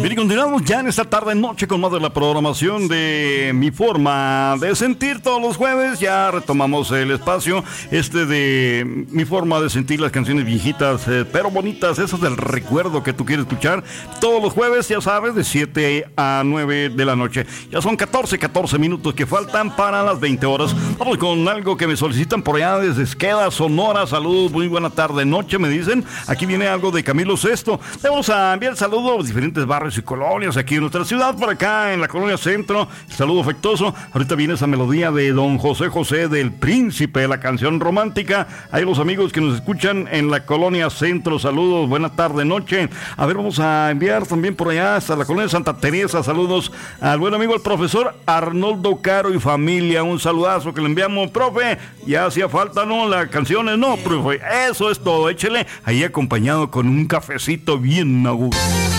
Bien, y continuamos ya en esta tarde noche con más de la programación de Mi Forma de Sentir. Todos los jueves ya retomamos el espacio de Mi Forma de Sentir, las canciones viejitas pero bonitas, esas del recuerdo que tú quieres escuchar. Todos los jueves, ya sabes, de 7 a 9 de la noche. Ya son 14 minutos que faltan para las 20 horas. Vamos con algo que me solicitan por allá desde Esqueda, Sonora. Saludos, muy buena tarde noche, me dicen. Aquí viene algo de Camilo Sesto. Vamos a enviar saludos a los diferentes barrios y colonias aquí en nuestra ciudad, por acá en la colonia Centro. Saludo afectuoso. Ahorita viene esa melodía de don José José del Príncipe, la canción romántica. Hay los amigos que nos escuchan en la colonia Centro. Saludos, buena tarde noche. A ver, vamos a enviar también por allá hasta la colonia Santa Teresa. Saludos al buen amigo el profesor Arnoldo Caro y familia. Un saludazo que le enviamos, profe. Ya hacía falta, ¿no? Las canciones, no, profe. Eso es todo. Échele ahí acompañado con un cafecito bien a gusto.